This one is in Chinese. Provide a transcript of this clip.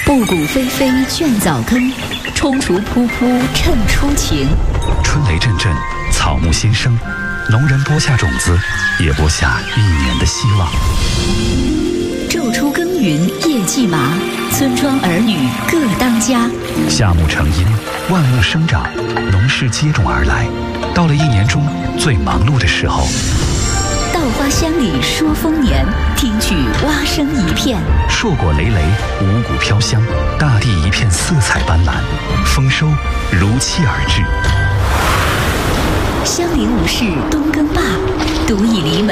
布谷霏霏倦早更，踌躇扑扑趁初晴。 春雷阵阵，草木新生，农人播下种子，也播下一年的希望。 昼出耕耘夜绩麻，村庄儿女各当家。 夏木成荫，万物生长，农事接踵而来。到了一年中最忙碌的时候， 稻花香里说丰年，听取蛙声一片。 硕果累累，五谷飘香，大地一片色彩斑斓，丰收如期而至。 乡邻无事冬耕罢，独倚篱门